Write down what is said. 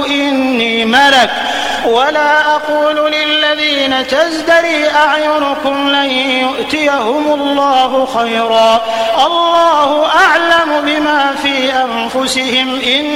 قالوا إني ملك ولا أقول للذين تزدري أعينكم لن يؤتيهم الله خيرا الله أعلم بما في أنفسهم